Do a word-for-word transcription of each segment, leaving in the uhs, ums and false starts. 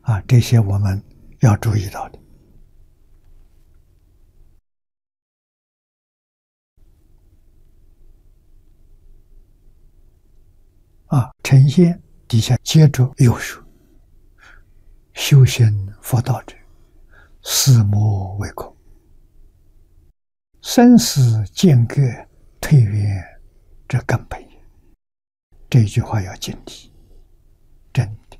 啊，这些我们要注意到的。啊，呈现底下接着又说：修行佛道者，思魔为空，生死间隔退远这根本也。这句话要谨记，真的。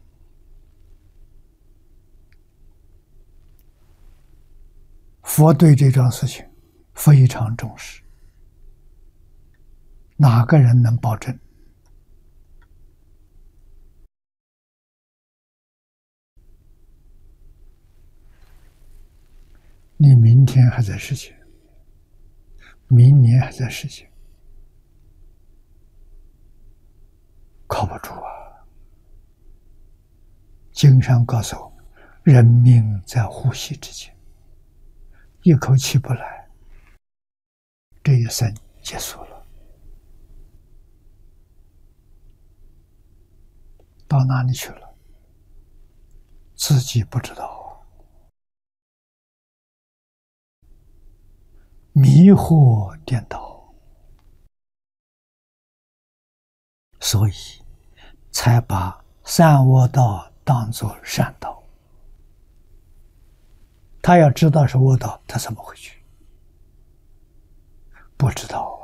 佛对这桩事情非常重视，哪个人能保证你明天还在世界，明年还在世界？靠不住啊！经上告诉我们，人命在呼吸之间，一口气不来，这一生结束了。到哪里去了？自己不知道啊！迷惑颠倒，所以才把善恶道当作善道。他要知道是恶道，他怎么会去？不知道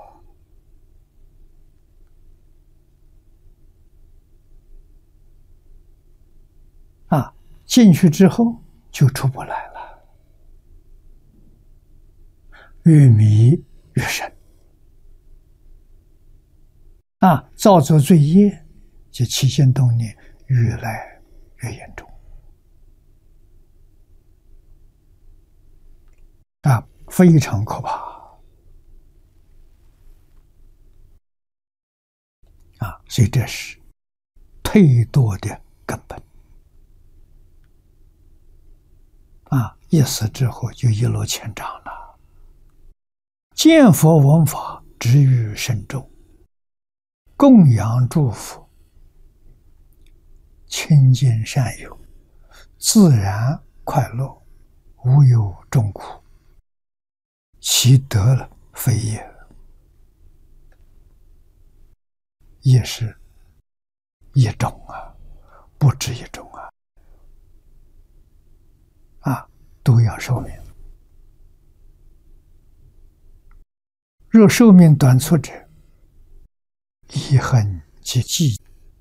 啊！啊，进去之后就出不来了，越迷越深啊！造作罪业，就起心动念越来越严重啊，非常可怕啊！所以这是退堕的根本啊！一死之后就一落千丈了。见佛闻法，知于深重，供养诸佛，亲近善友，自然快乐，无有众苦，其德了非也。也是一种啊，不止一种啊，啊，都要寿命。若寿命短促者，遗恨及忌，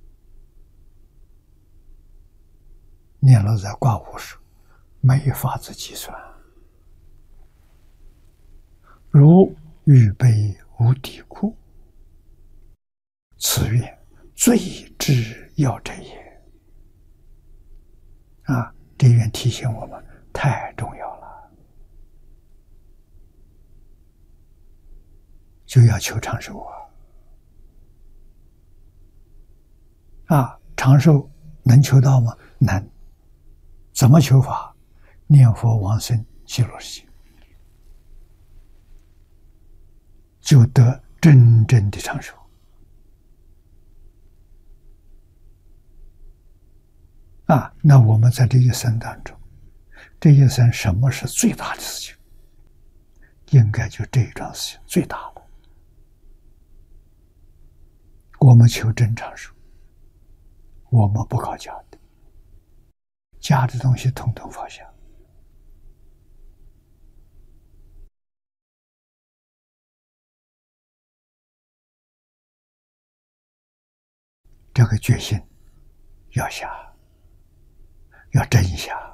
念老在卦五说，没法子计算。如预备无底库，此愿最之要者也。啊，这愿提醒我们，太重要了，就要求长寿啊！啊，长寿能求到吗？能。怎么求法？念佛往生极乐世界，就得真正的长寿。啊，那我们在这一生当中，这一生什么是最大的事情？应该就这一桩事情最大了。我们求真长寿，我们不搞假的，假的东西统统放下。这个决心要下，要真下。